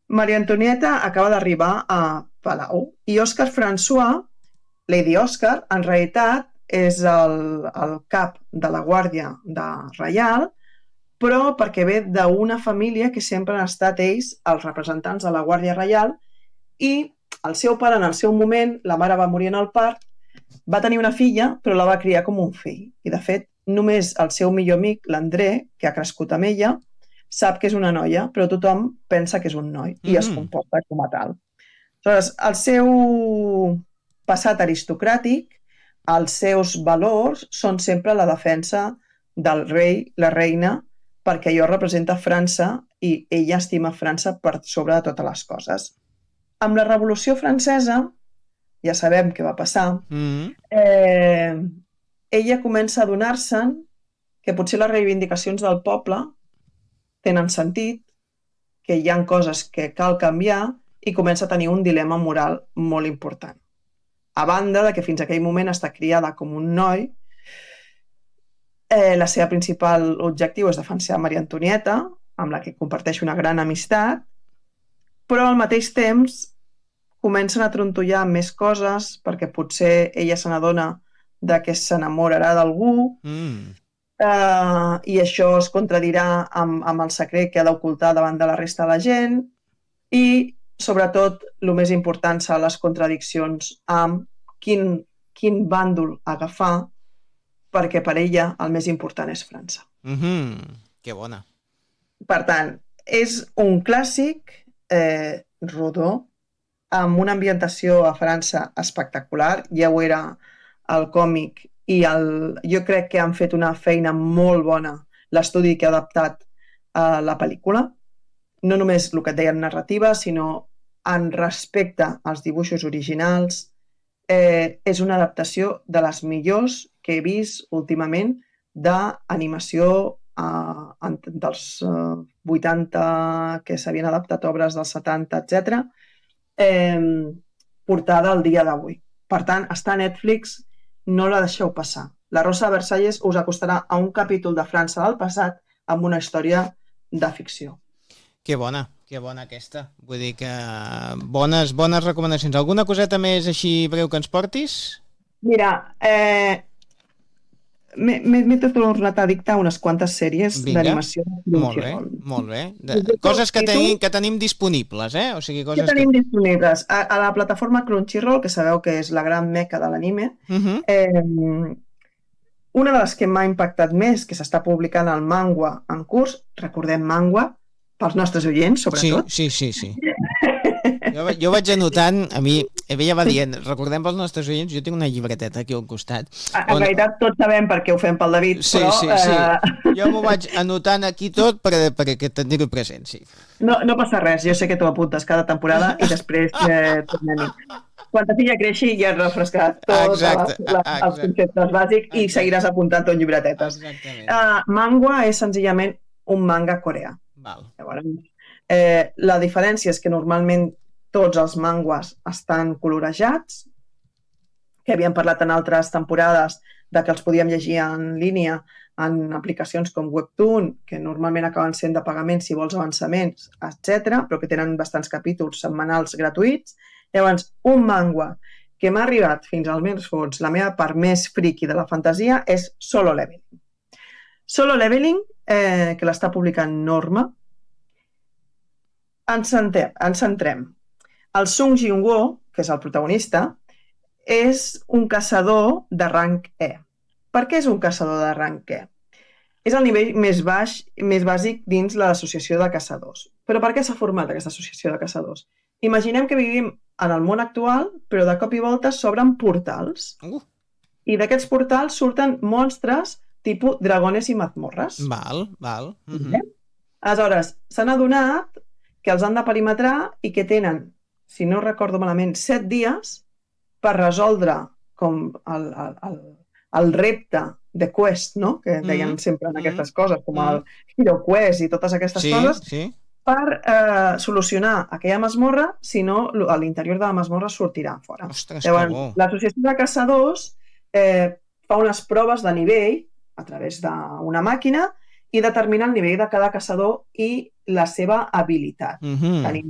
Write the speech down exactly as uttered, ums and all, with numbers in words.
Maria Antonieta acaba d'arribar a Palau i Òscar François, Lady Òscar, en realitat és el, el cap de la Guàrdia de Reial, però perquè ve d'una família que sempre han estat ells els representants de la Guàrdia Reial i el seu pare, en el seu moment, la mare va morir en el part, va tenir una filla, però la va criar com un fill. I, de fet, només el seu millor amic, l'André, que ha crescut amb ella, sap que és una noia, però tothom pensa que és un noi i mm. es comporta com a tal. Aleshores, el seu passat aristocràtic, els seus valors són sempre la defensa del rei, la reina, perquè allò representa França i ella estima França per sobre de totes les coses. Amb la Revolució Francesa, ja sabem què va passar, mm. eh, ella comença a adonar-se'n que potser les reivindicacions del poble tenen sentit, que hi ha coses que cal canviar i comença a tenir un dilema moral molt important. A banda de que fins a aquell moment està criada com un noi, eh, la seva principal objectiu és defensar Maria Antonieta, amb la que comparteix una gran amistat, però al mateix temps comencen a trontollar més coses perquè potser ella se n'adona de que s'enamorarà d'algú mm. eh, i això es contradirà amb, amb el secret que ha d'ocultar davant de la resta de la gent i, sobretot, el més important són les contradiccions amb quin, quin bàndol agafar perquè per ella el més important és França. Mm-hmm. Que bona. Per tant, és un clàssic eh, rodó, amb una ambientació a França espectacular, ja ho era el còmic i el, jo crec que han fet una feina molt bona l'estudi que ha adaptat a la pel·lícula, no només el que et deien narrativa, sinó en respecte als dibuixos originals. Eh, és una adaptació de les millors que he vist últimament d'animació eh, dels eh, vuitanta, que s'havien adaptat obres dels setanta, etcètera, eh, portada al dia d'avui. Per tant, està a Netflix, no la deixeu passar. La Rosa de Versalles us acostarà a un capítol de França del passat amb una història de ficció. Que bona, que bona aquesta. Vull dir que bones, bones recomanacions. Alguna coseta més així breu que ens portis? Mira, eh, m'he tornat a dictar unes quantes sèries d'animació. Molt bé, molt bé. De, coses que tenim, que tenim disponibles, eh? O sigui, coses que tenim que... disponibles. A, a la plataforma Crunchyroll, que sabeu que és la gran meca de l'anime, uh-huh. eh, una de les que m'ha impactat més, que s'està publicant el manga en curs, recordem manga, pels nostres oients, sobretot. Sí, sí, sí. sí. Jo, jo vaig anotant, a mi, ella va dient, recordem pels nostres oients, jo tinc una llibreteta aquí al costat. En on... realitat tots sabem per què ho fem pel David, sí, però... Sí, sí, sí. Jo m'ho vaig anotant aquí tot per, per tenir-ho present, sí. No, no passa res, jo sé que t'ho apuntes cada temporada i després eh, tornem-hi. Quan ta filla creixi ja has refrescat tots les, les, els conceptes bàsics i seguiràs apuntant tot llibretetes. Uh, manga és senzillament un manga coreà. Val. Llavors, eh, la diferència és que normalment tots els mangues estan colorejats, que havíem parlat en altres temporades de que els podíem llegir en línia en aplicacions com Webtoon, que normalment acaben sent de pagament si vols avançaments, etcètera, però que tenen bastants capítols setmanals gratuïts. Llavors, un manga que m'ha arribat fins al més fons, la meva part més friki de la fantasia, és Solo Leveling. Solo Leveling, eh, que l'està publicant Norma. Ens centrem, ens centrem. El Sung Jin-woo, que és el protagonista, és un caçador de rang E. Per què és un caçador de rang E? És el nivell més baix, més bàsic dins l'associació de caçadors. Però per què s'ha format aquesta associació de caçadors? Imaginem que vivim en el món actual, però de cop i volta s'obren portals. Uh. I d'aquests portals surten monstres tipus dragones i mazmorres. Val, val. Uh-huh. Aleshores, s'han adonat que els han de perimetrar i que tenen, si no recordo malament, set dies per resoldre com el, el, el, el repte de quest, no? Que deien mm-hmm. sempre en aquestes mm-hmm. coses, com el Hero Quest i totes aquestes sí, coses, sí. per eh, solucionar aquella masmorra, si no, a l'interior de la masmorra sortirà fora. Ostres, llavors, l'associació de caçadors eh, fa unes proves de nivell a través d'una màquina i determina el nivell de cada caçador i la seva habilitat. Mm-hmm. Tenim